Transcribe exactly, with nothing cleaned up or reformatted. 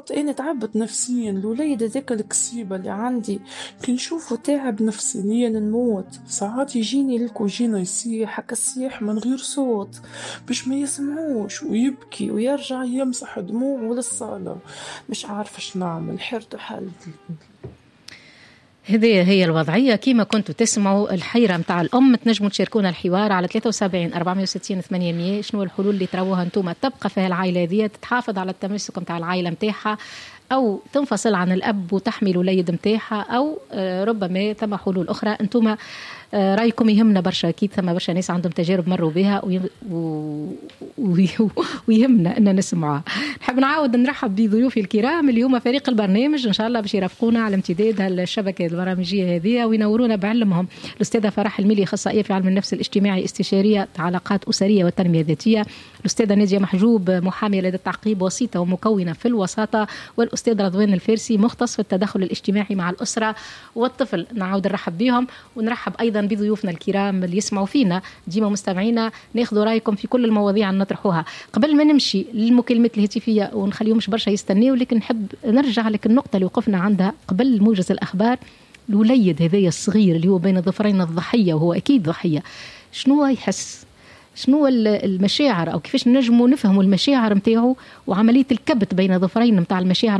بالضبط، أنا تعبت نفسيا. الوليد هذاك الكسيبة اللي عندي كي نشوفه تعب نفسيا نموت. ساعات يجيني لك وجينا يصيح هكا الصياح من غير صوت باش ما يسمعوش، ويبكي ويرجع يمسح دموعه للصالة. مش عارفة اش نعمل، حيرته حالتي. هذه هي الوضعية كيما كنتوا تسمعوا الحيرة متاع الأم. تنجموا تشاركونا الحوار على ثلاثة وسبعين أربعمية وستين ثمانمية. شنو الحلول اللي تروها أنتم تبقى فيها العائلة هذه، تتحافظ على التمسك متاع العائلة متاعها، أو تنفصل عن الأب وتحمل الوليد متاعها، أو ربما ثم حلول أخرى. أنتم رأيكم يهمنا برشا، أكيد ثم برشا ناس عندهم تجارب مروا بها ويهمنا أن نسمعها. نحب نعاود نرحب بضيوفي الكرام اليوم، فريق البرنامج إن شاء الله باش يرافقونا على امتداد الشبكة البرامجية هذه وينورونا بعلمهم. الأستاذة فرح الميلي، أخصائية في علم النفس الاجتماعي، استشارية علاقات أسرية والتنمية الذاتية. الأستاذة نادية محجوب، محامية لدى التعقيب، وسيطة ومكونة في الوساطة. والأستاذ رضوان الفارسي، مختص في التدخل الاجتماعي مع الأسرة والطفل. نعاود نرحب بهم ونرحب أيضا بضيوفنا الكرام اللي يسمعوا فينا ديما مستمعينا. ناخذوا رأيكم في كل المواضيع اللي نطرحوها. قبل ما نمشي للمكالمات الهاتفية ونخليهمش برشا يستنيوا، لكن نحب نرجع لك النقطة اللي وقفنا عندها قبل موجز الأخبار. الوليد هذايا الصغير اللي هو بين ظفرين الضحية، وهو أكيد ضحية، شنو يحس؟ شنو المشاعر، أو كيفاش نجموا نفهموا المشاعر متاعه وعملية الكبت بين ظفرين متاع المشاعر